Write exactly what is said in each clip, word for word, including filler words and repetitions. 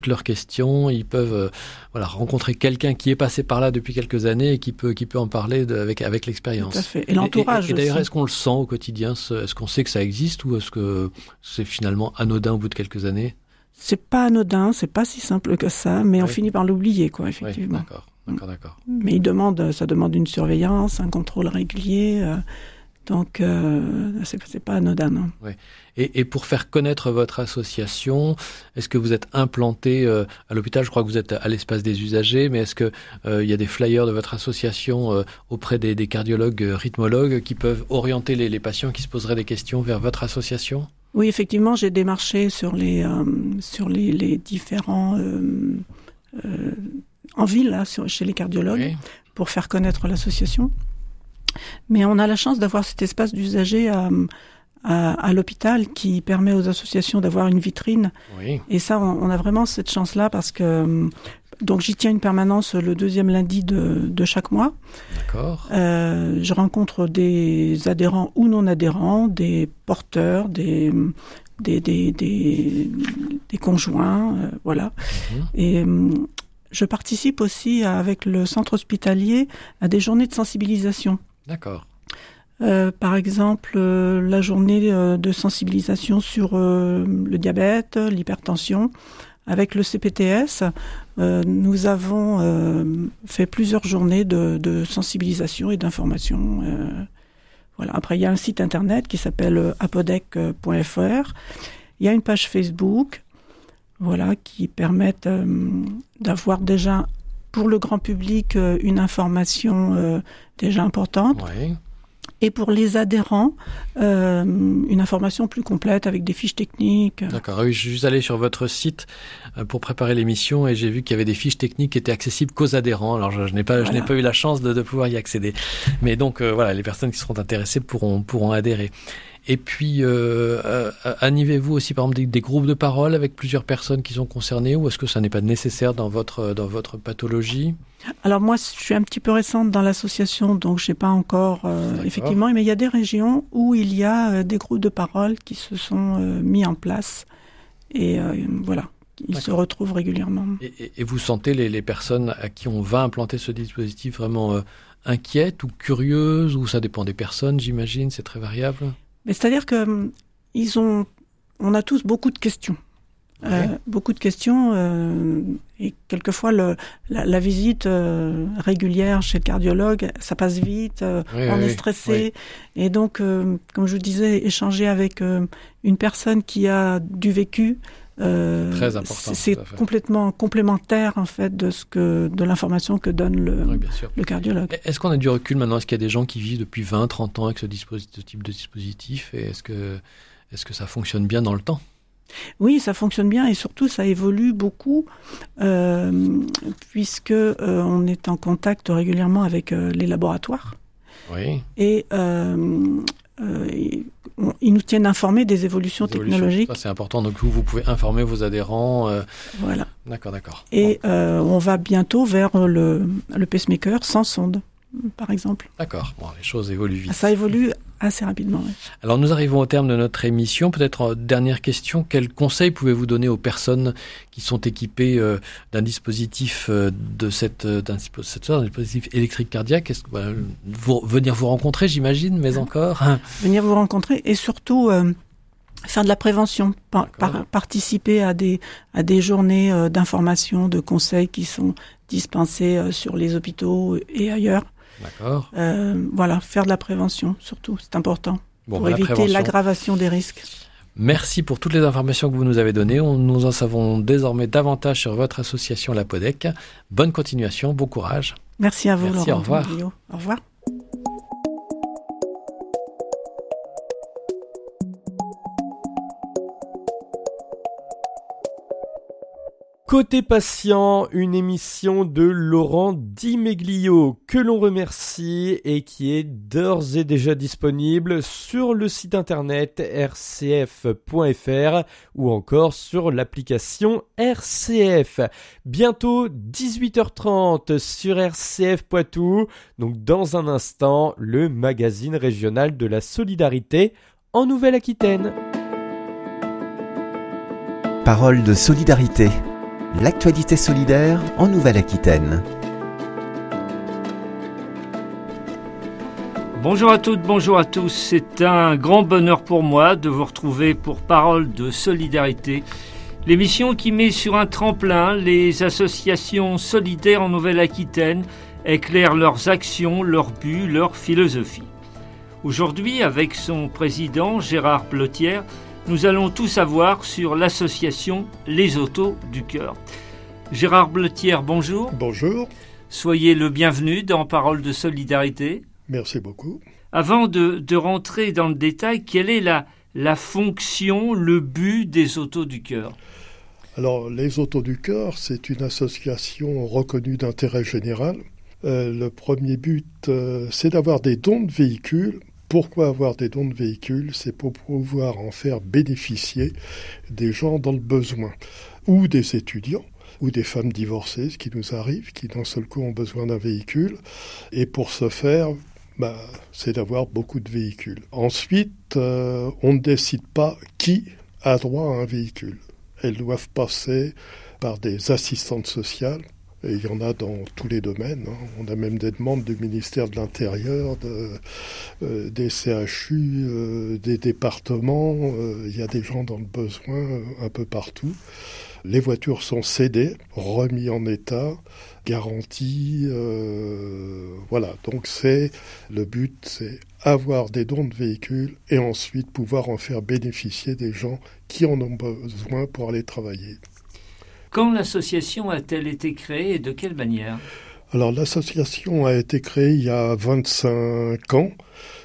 leurs questions, ils peuvent euh, voilà, rencontrer quelqu'un qui est passé par là depuis quelques années et qui peut, qui peut en parler de, avec, avec l'expérience. Tout à fait. Et l'entourage et, et, et d'ailleurs, aussi. est-ce qu'on le sent au quotidien? Est-ce qu'on sait que ça existe ou est-ce que c'est finalement anodin au bout de quelques années? C'est pas anodin, c'est pas si simple que ça, mais oui. on finit par l'oublier, quoi, effectivement. Oui, d'accord, d'accord, d'accord. Mais il demande, ça demande une surveillance, un contrôle régulier, euh, donc euh, c'est, c'est pas anodin, non. Oui. Et, et pour faire connaître votre association, est-ce que vous êtes implanté euh, à l'hôpital? Je crois que vous êtes à l'espace des usagers, mais est-ce que euh, il y a des flyers de votre association euh, auprès des, des cardiologues euh, rythmologues qui peuvent orienter les, les patients qui se poseraient des questions vers votre association? Oui, effectivement, j'ai démarché sur les euh, sur les, les différents euh, euh, en ville là, sur, chez les cardiologues, oui. pour faire connaître l'association. Mais on a la chance d'avoir cet espace d'usagers à, à, à l'hôpital qui permet aux associations d'avoir une vitrine. Oui. Et ça, on, on a vraiment cette chance-là parce que donc j'y tiens une permanence le deuxième lundi de, de chaque mois. D'accord. Euh, je rencontre des adhérents ou non adhérents, des porteurs, des des des des, des conjoints, euh, voilà. Mmh. Et euh, je participe aussi avec le centre hospitalier à des journées de sensibilisation. D'accord. Euh, par exemple, euh, la journée euh, de sensibilisation sur euh, le diabète, l'hypertension. Avec le C P T S, euh, nous avons euh, fait plusieurs journées de, de sensibilisation et d'information. Euh, voilà. Après, il y a un site internet qui s'appelle apodec point f r. Il y a une page Facebook, voilà, qui permettent euh, d'avoir déjà pour le grand public euh, une information euh, déjà importante. Oui. Et pour les adhérents, euh, une information plus complète avec des fiches techniques. D'accord. Oui, je suis juste allé sur votre site pour préparer l'émission et j'ai vu qu'il y avait des fiches techniques qui étaient accessibles qu'aux adhérents. Alors, je, je n'ai pas, voilà. je n'ai pas eu la chance de, de pouvoir y accéder. Mais donc, euh, voilà, les personnes qui seront intéressées pourront, pourront adhérer. Et puis, euh, euh, animez-vous aussi, par exemple, des, des groupes de parole avec plusieurs personnes qui sont concernées ou est-ce que ça n'est pas nécessaire dans votre, dans votre pathologie? Alors moi, je suis un petit peu récente dans l'association, donc je n'ai pas encore, euh, effectivement, mais il y a des régions où il y a euh, des groupes de parole qui se sont euh, mis en place et euh, voilà, ils D'accord. se retrouvent régulièrement. Et, et, et vous sentez les, les personnes à qui on va implanter ce dispositif vraiment euh, inquiètes ou curieuses ou ça dépend des personnes, j'imagine, c'est très variable? Mais c'est-à-dire que ils ont, on a tous beaucoup de questions. Ouais. Euh, beaucoup de questions euh, et quelquefois le, la, la visite euh, régulière chez le cardiologue, ça passe vite, euh, oui, on oui, est stressé oui. et donc, euh, comme je vous disais, échanger avec euh, une personne qui a du vécu, euh, très important, c'est, c'est complètement complémentaire en fait de ce que de l'information que donne le, oui, bien sûr. le cardiologue. Est-ce qu'on a du recul maintenant? Est-ce qu'il y a des gens qui vivent depuis vingt, trente ans avec ce, dispositif, ce type de dispositif et est-ce que est-ce que ça fonctionne bien dans le temps? Oui, ça fonctionne bien et surtout ça évolue beaucoup euh, puisque euh, on est en contact régulièrement avec euh, les laboratoires. Oui. Et euh, euh, on, ils nous tiennent informés des évolutions, des évolutions technologiques. Ça, c'est important. Donc vous, vous pouvez informer vos adhérents. Euh... Voilà. D'accord, d'accord. Et bon. euh, on va bientôt vers le, le pacemaker sans sonde, par exemple. D'accord. Bon, les choses évoluent vite. Ça évolue assez rapidement. Oui. Alors nous arrivons au terme de notre émission. Peut-être dernière question, quels conseils pouvez-vous donner aux personnes qui sont équipées euh, d'un dispositif euh, de cette d'un, cette sorte, d'un dispositif électrique cardiaque? Est-ce que voilà, vous, venir vous rencontrer, j'imagine, mais encore venir vous rencontrer et surtout euh, faire de la prévention, par, par, participer à des à des journées euh, d'information, de conseils qui sont dispensés euh, sur les hôpitaux et ailleurs. D'accord. Euh, voilà, faire de la prévention, surtout, c'est important, bon, pour bah, éviter la l'aggravation des risques. Merci pour toutes les informations que vous nous avez données. On, nous en savons désormais davantage sur votre association l'Apodec. Bonne continuation, bon courage. Merci à vous, Merci, Laurent. Au revoir. Au revoir. Côté patient, une émission de Laurent Di Meglio que l'on remercie et qui est d'ores et déjà disponible sur le site internet r c f point f r ou encore sur l'application R C F. Bientôt dix-huit heures trente sur R C F Poitou, donc dans un instant, le magazine régional de la solidarité en Nouvelle-Aquitaine. Parole de solidarité. l'actualité solidaire en Nouvelle-Aquitaine. Bonjour à toutes, bonjour à tous. C'est un grand bonheur pour moi de vous retrouver pour Parole de solidarité, l'émission qui met sur un tremplin les associations solidaires en Nouvelle-Aquitaine, éclaire leurs actions, leurs buts, leur philosophie. Aujourd'hui, avec son président Gérard Blotière, nous allons tout savoir sur l'association Les Autos du Cœur. Gérard Blotière, bonjour. Bonjour. Soyez le bienvenu dans Parole de solidarité. Merci beaucoup. Avant de, de rentrer dans le détail, quelle est la, la fonction, le but des Autos du Cœur ? Alors, les Autos du Cœur, c'est une association reconnue d'intérêt général. Euh, le premier but, euh, c'est d'avoir des dons de véhicules. Pourquoi avoir des dons de véhicules ? C'est pour pouvoir en faire bénéficier des gens dans le besoin, ou des étudiants, ou des femmes divorcées, ce qui nous arrive, qui d'un seul coup ont besoin d'un véhicule. Et pour ce faire, bah, c'est d'avoir beaucoup de véhicules. Ensuite, euh, on ne décide pas qui a droit à un véhicule. Elles doivent passer par des assistantes sociales. Et il y en a dans tous les domaines. Hein. On a même des demandes du ministère de l'Intérieur, de, euh, des C H U, euh, des départements. Euh, il y a des gens dans le besoin euh, un peu partout. Les voitures sont cédées, remises en état, garanties. Euh, voilà, donc c'est le but, c'est avoir des dons de véhicules et ensuite pouvoir en faire bénéficier des gens qui en ont besoin pour aller travailler. Quand l'association a-t-elle été créée et de quelle manière ? Alors l'association a été créée il y a vingt-cinq ans.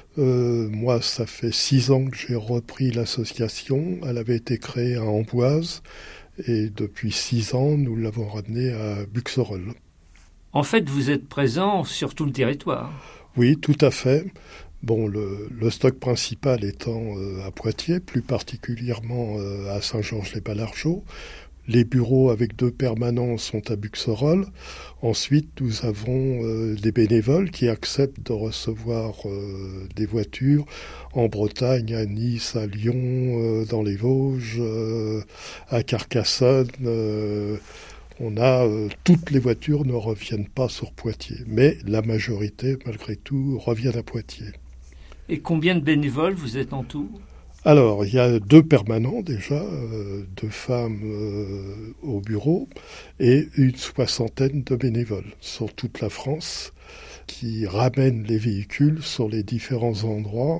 Euh, moi, ça fait six ans que j'ai repris l'association. Elle avait été créée à Amboise et depuis six ans, nous l'avons ramenée à Buxerolles. En fait, vous êtes présent sur tout le territoire. Oui, tout à fait. Bon, le, le stock principal étant euh, à Poitiers, plus particulièrement euh, à Saint-Georges-les-Balargeaux. Les bureaux avec deux permanents sont à Buxerolles. Ensuite, nous avons euh, des bénévoles qui acceptent de recevoir euh, des voitures en Bretagne, à Nice, à Lyon, euh, dans les Vosges, euh, à Carcassonne. Euh, on a euh, toutes les voitures ne reviennent pas sur Poitiers, mais la majorité, malgré tout, reviennent à Poitiers. Et combien de bénévoles vous êtes en tout ? Alors, il y a deux permanents déjà, euh, deux femmes euh, au bureau et une soixantaine de bénévoles sur toute la France qui ramènent les véhicules sur les différents endroits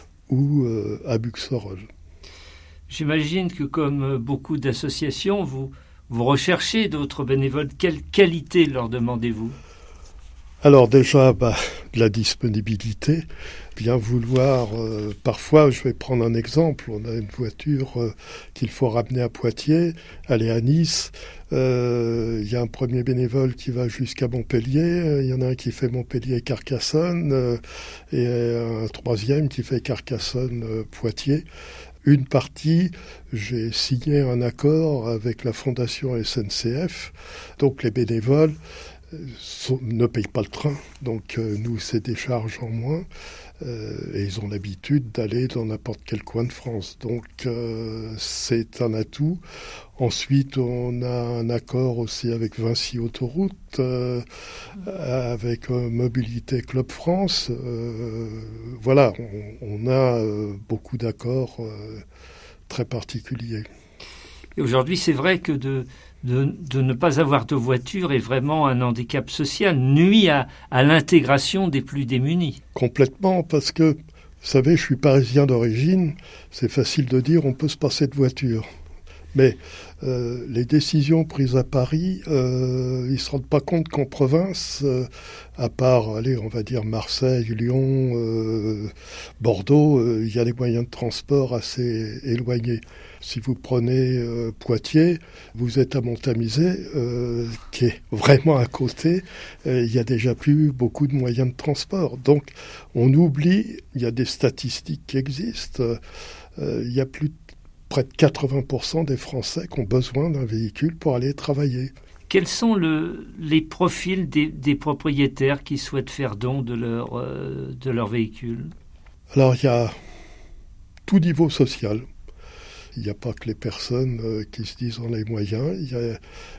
ou euh, à Buxerolles. J'imagine que comme beaucoup d'associations, vous, vous recherchez d'autres bénévoles. Quelle qualité leur demandez-vous ? Alors déjà, bah, de la disponibilité, bien vouloir, euh, parfois, je vais prendre un exemple, on a une voiture euh, qu'il faut ramener à Poitiers, aller à Nice, euh, il y a un premier bénévole qui va jusqu'à Montpellier, il y en a un qui fait Montpellier-Carcassonne, euh, et un troisième qui fait Carcassonne-Poitiers. Une partie, j'ai signé un accord avec la Fondation S N C F, donc les bénévoles ne payent pas le train, donc euh, nous c'est des charges en moins euh, et ils ont l'habitude d'aller dans n'importe quel coin de France, donc euh, c'est un atout. Ensuite on a un accord aussi avec Vinci Autoroute, euh, avec euh, Mobilité Club France, euh, voilà, on, on a euh, beaucoup d'accords euh, très particuliers. Et aujourd'hui c'est vrai que de De, de ne pas avoir de voiture est vraiment un handicap social, nuit à, à l'intégration des plus démunis. Complètement, parce que, vous savez, je suis parisien d'origine, c'est facile de dire on peut se passer de voiture. Mais euh, les décisions prises à Paris, euh, ils ne se rendent pas compte qu'en province, euh, à part, allez, on va dire Marseille, Lyon, euh, Bordeaux, euh, il y a des moyens de transport assez éloignés. Si vous prenez euh, Poitiers, vous êtes à Montamisé, euh, qui est vraiment à côté, euh, il y a déjà plus beaucoup de moyens de transport. Donc on oublie, il y a des statistiques qui existent, euh, il y a plus de près de quatre-vingts pour cent des Français qui ont besoin d'un véhicule pour aller travailler. Quels sont le, les profils des, des propriétaires qui souhaitent faire don de leur, euh, de leur véhicule ? Alors il y a tout niveau social. Il n'y a pas que les personnes euh, qui se disent en les moyens. Il y a,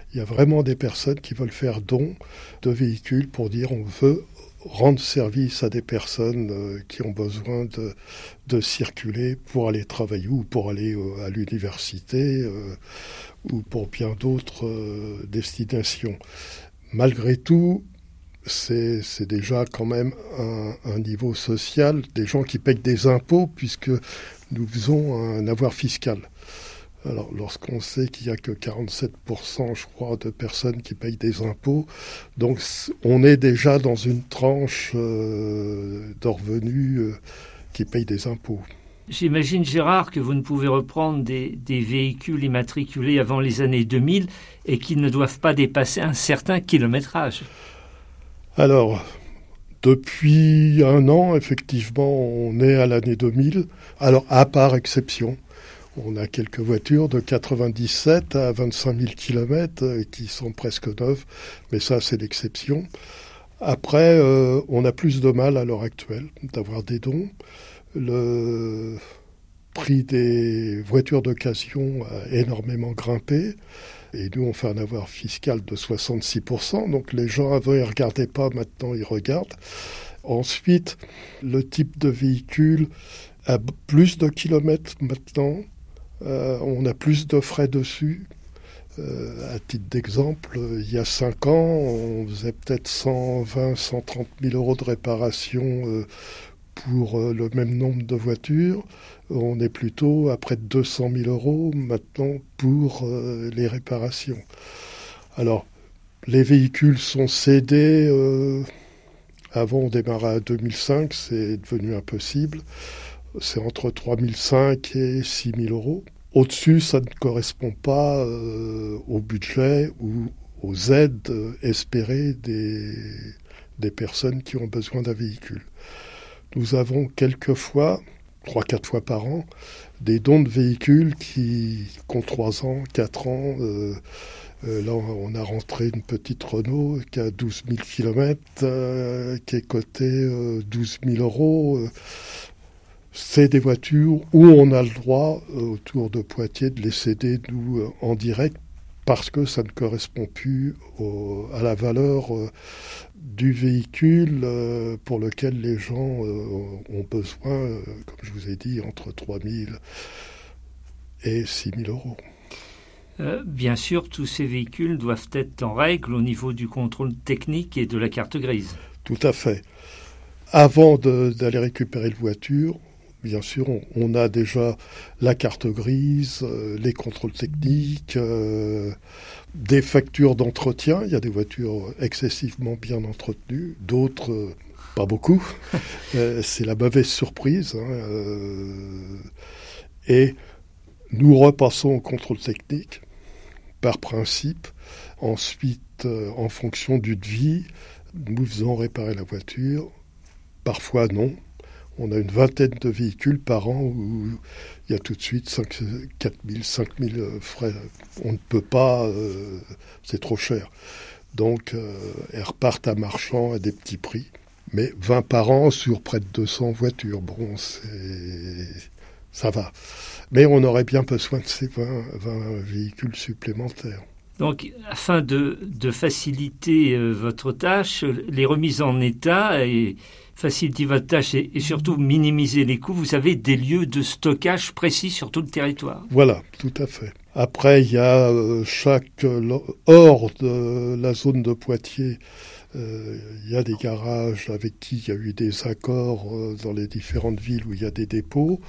Il y a vraiment des personnes qui veulent faire don de véhicules pour dire on veut rendre service à des personnes euh, qui ont besoin de, de circuler pour aller travailler ou pour aller euh, à l'université euh, ou pour bien d'autres euh, destinations. Malgré tout, c'est, c'est déjà quand même un, un niveau social, des gens qui payent des impôts puisque nous faisons un avoir fiscal. Alors, lorsqu'on sait qu'il n'y a que quarante-sept pour cent, je crois, de personnes qui payent des impôts, donc on est déjà dans une tranche euh, de revenus euh, qui payent des impôts. J'imagine, Gérard, que vous ne pouvez reprendre des, des véhicules immatriculés avant les années deux mille et qui ne doivent pas dépasser un certain kilométrage. Alors, depuis un an, effectivement, on est à l'année deux mille. Alors, à part exception. On a quelques voitures de quatre-vingt-dix-sept à vingt-cinq mille kilomètres qui sont presque neuves, mais ça, c'est l'exception. Après, euh, on a plus de mal à l'heure actuelle d'avoir des dons. Le prix des voitures d'occasion a énormément grimpé. Et nous, on fait un avoir fiscal de soixante-six pour cent. Donc les gens avant, ils ne regardaient pas, maintenant, ils regardent. Ensuite, le type de véhicule a plus de kilomètres maintenant. Euh, on a plus de frais dessus. Euh, à titre d'exemple, il y a cinq ans, on faisait peut-être cent vingt, cent trente mille euros de réparation euh, pour euh, le même nombre de voitures. On est plutôt à près de deux cent mille euros maintenant pour euh, les réparations. Alors, les véhicules sont cédés. Euh, avant, on démarrait à deux mille cinq, c'est devenu impossible. C'est entre trois mille cinq et six mille euros. Au-dessus, ça ne correspond pas euh, au budget ou aux aides euh, espérées des, des personnes qui ont besoin d'un véhicule. Nous avons quelquefois, trois quatre fois par an, des dons de véhicules qui, qui ont trois ans, quatre ans. Euh, euh, là, on a rentré une petite Renault qui a douze mille kilomètres, euh, qui est cotée euh, douze mille euros. Euh, C'est des voitures où on a le droit, euh, autour de Poitiers, de les céder, nous, euh, en direct, parce que ça ne correspond plus au, à la valeur euh, du véhicule euh, pour lequel les gens euh, ont besoin, euh, comme je vous ai dit, entre trois mille et six mille euros. Euh, bien sûr, tous ces véhicules doivent être en règle au niveau du contrôle technique et de la carte grise. Tout à fait. Avant de, d'aller récupérer la voiture, bien sûr, on, on a déjà la carte grise, euh, les contrôles techniques, euh, des factures d'entretien. Il y a des voitures excessivement bien entretenues, d'autres euh, pas beaucoup. euh, c'est la mauvaise surprise. Hein, euh, et nous repassons au contrôle technique par principe. Ensuite, euh, en fonction du devis, nous faisons réparer la voiture. Parfois non. On a une vingtaine de véhicules par an où il y a tout de suite cinq, quatre mille, cinq mille frais. On ne peut pas, euh, c'est trop cher. Donc, euh, elles repartent à marchand à des petits prix. Mais vingt par an sur près de deux cents voitures, bon, c'est, ça va. Mais on aurait bien besoin de ces vingt, vingt véhicules supplémentaires. Donc, afin de, de faciliter euh, votre tâche, les remises en état et faciliter votre tâche et, et surtout minimiser les coûts, vous avez des lieux de stockage précis sur tout le territoire. Voilà, tout à fait. Après, il y a euh, chaque euh, hors de la zone de Poitiers, euh, il y a des garages avec qui il y a eu des accords euh, dans les différentes villes où il y a des dépôts.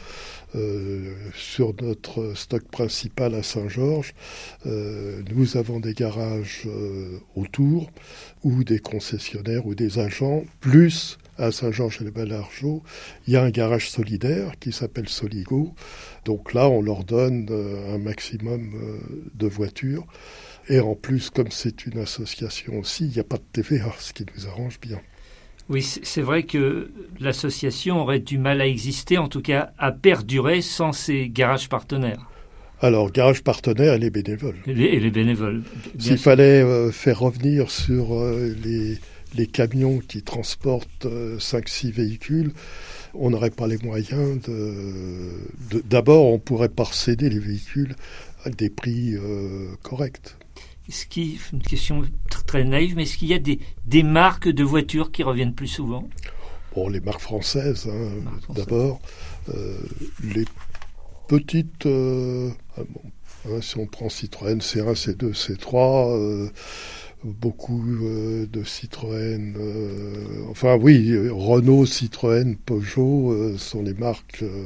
Euh, sur notre stock principal à Saint-Georges, euh, nous avons des garages euh, autour ou des concessionnaires ou des agents, plus à Saint-Georges-et-les-Bains-Largeaux, il y a un garage solidaire qui s'appelle Soligo. Donc là, on leur donne euh, un maximum euh, de voitures. Et en plus, comme c'est une association aussi, il n'y a pas de T V A, ce qui nous arrange bien. Oui, c'est vrai que l'association aurait du mal à exister, en tout cas à perdurer sans ces garages partenaires. Alors, garage partenaire et les bénévoles. Et les, et les bénévoles. S'il sûr. fallait euh, faire revenir sur euh, les, les camions qui transportent euh, cinq six véhicules, on n'aurait pas les moyens de, de... D'abord, on ne pourrait pas céder les véhicules à des prix euh, corrects. Est-ce qu'il, une question très, très naïve, mais est-ce qu'il y a des, des marques de voitures qui reviennent plus souvent ? Bon, les marques françaises, hein, marques françaises. D'abord. Euh, les petites... Euh, ah bon, hein, si on prend Citroën C un, C deux, C trois... Euh, beaucoup euh, de Citroën, euh, enfin oui, Renault, Citroën, Peugeot euh, sont les marques euh,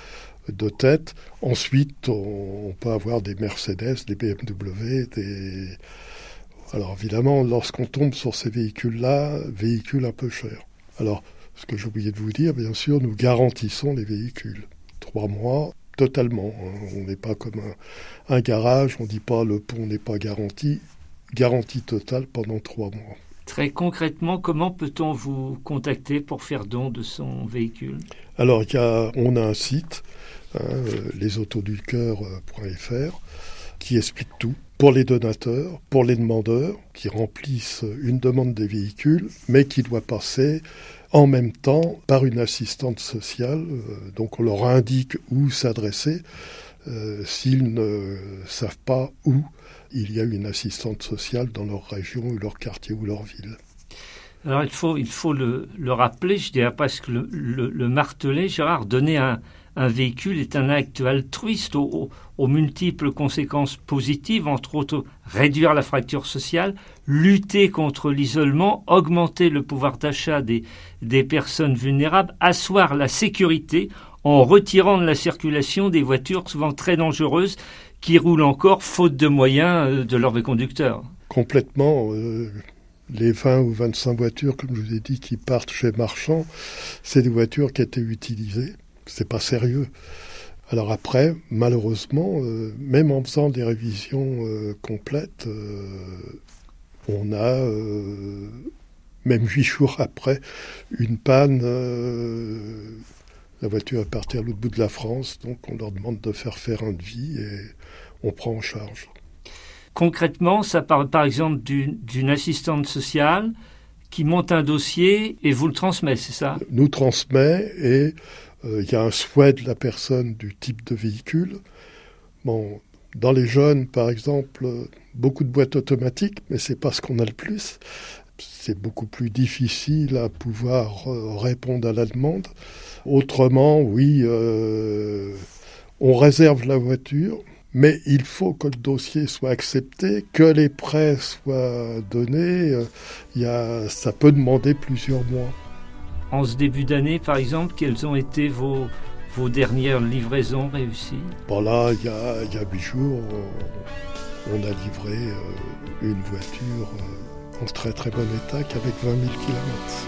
de tête. Ensuite, on, on peut avoir des Mercedes, des B M W, des... Alors évidemment, lorsqu'on tombe sur ces véhicules-là, véhicules un peu chers. Alors, ce que j'ai oublié de vous dire, bien sûr, nous garantissons les véhicules. Trois mois, totalement. Hein. On n'est pas comme un, un garage, on ne dit pas le pont n'est pas garanti. Garantie totale pendant trois mois. Très concrètement, comment peut-on vous contacter pour faire don de son véhicule ? Alors, il y a, on a un site, hein, les autos du cœur point f r, qui explique tout pour les donateurs, pour les demandeurs, qui remplissent une demande des véhicules, mais qui doit passer en même temps par une assistante sociale. Donc, on leur indique où s'adresser euh, s'ils ne savent pas où il y a une assistante sociale dans leur région ou leur quartier ou leur ville. Alors il faut, il faut le, le rappeler, je dirais presque le, le, le marteler, Gérard, donner un, un véhicule est un acte altruiste aux, aux, aux multiples conséquences positives, entre autres réduire la fracture sociale, lutter contre l'isolement, augmenter le pouvoir d'achat des, des personnes vulnérables, asseoir la sécurité en retirant de la circulation des voitures souvent très dangereuses qui roulent encore faute de moyens de leurs conducteurs. Complètement. Euh, les vingt ou vingt-cinq voitures, comme je vous ai dit, qui partent chez Marchand, c'est des voitures qui étaient utilisées. C'est pas sérieux. Alors après, malheureusement, euh, même en faisant des révisions euh, complètes, euh, on a, euh, même huit jours après, une panne. Euh, la voiture est partie à l'autre bout de la France, donc on leur demande de faire faire un devis et on prend en charge. Concrètement, ça parle par exemple d'une, d'une assistante sociale qui monte un dossier et vous le transmet, c'est ça ? Nous transmet et il euh, y a un souhait de la personne du type de véhicule. Bon, dans les jeunes, par exemple, beaucoup de boîtes automatiques, mais c'est pas ce qu'on a le plus. C'est beaucoup plus difficile à pouvoir euh, répondre à la demande. Autrement, oui, euh, on réserve la voiture, mais il faut que le dossier soit accepté, que les prêts soient donnés. Euh, y a, ça peut demander plusieurs mois. En ce début d'année, par exemple, quelles ont été vos, vos dernières livraisons réussies ? Bon là, il y a, y a huit jours, on, on a livré euh, une voiture euh, en très très bon état qu'avec vingt mille kilomètres.